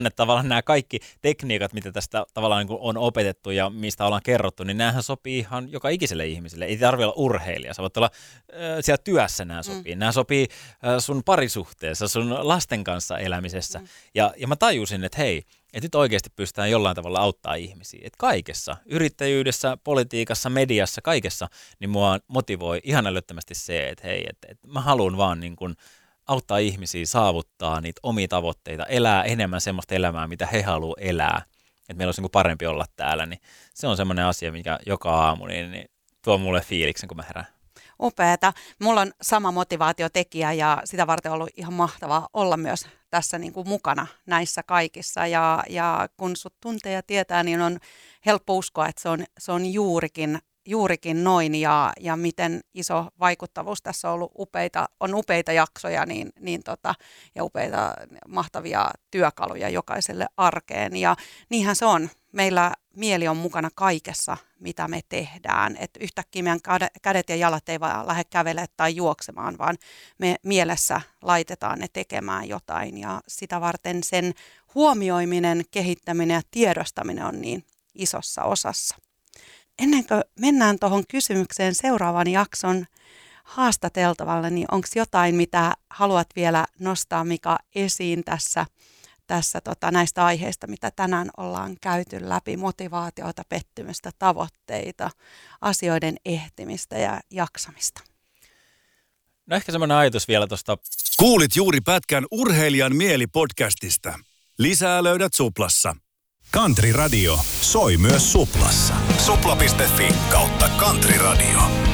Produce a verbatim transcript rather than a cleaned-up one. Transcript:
Että tavallaan nämä kaikki tekniikat, mitä tästä tavallaan niin kuin on opetettu ja mistä ollaan kerrottu, niin näähän sopii ihan joka ikiselle ihmiselle. Ei tarvitse olla urheilija. Sä voit olla äh, siellä työssä nämä sopii. Mm. Nämä sopii äh, sun parisuhteessa, sun lasten kanssa elämisessä. Mm. Ja, ja mä tajusin, että hei, että nyt oikeasti pystytään jollain tavalla auttaa ihmisiä. Että kaikessa, yrittäjyydessä, politiikassa, mediassa, kaikessa, niin mua motivoi ihan älyttömästi se, että hei, että, että mä haluan vaan niin kuin auttaa ihmisiä saavuttaa niitä omia tavoitteita, elää enemmän semmoista elämää, mitä he haluaa elää, että meillä olisi niin kuin parempi olla täällä, niin se on semmoinen asia, mikä joka aamu niin, niin tuo mulle fiiliksen, kun mä herään. Upeata. Mulla on sama motivaatiotekijä ja sitä varten on ollut ihan mahtavaa olla myös tässä niin kuin mukana näissä kaikissa. Ja, ja kun sut tuntee ja tietää, niin on helppo uskoa, että se on, se on juurikin Juurikin noin ja, ja miten iso vaikuttavuus tässä on ollut upeita, on upeita jaksoja niin, niin tota, ja upeita mahtavia työkaluja jokaiselle arkeen. Ja niinhän se on. Meillä mieli on mukana kaikessa, mitä me tehdään. Et yhtäkkiä meidän kädet ja jalat ei vaan lähde kävelemään tai juoksemaan, vaan me mielessä laitetaan ne tekemään jotain. Ja sitä varten sen huomioiminen, kehittäminen ja tiedostaminen on niin isossa osassa. Ennen kuin mennään tuohon kysymykseen seuraavan jakson haastateltavalle, niin onko jotain, mitä haluat vielä nostaa, Mika, esiin tässä, tässä tota, näistä aiheista, mitä tänään ollaan käyty läpi, motivaatiota, pettymystä, tavoitteita, asioiden ehtimistä ja jaksamista? No ehkä semmoinen ajatus vielä tuosta. Kuulit juuri pätkän Urheilijan mieli-podcastista. Lisää löydät Suplassa. Country Radio soi myös Suplassa. supla piste fi kautta Country Radio.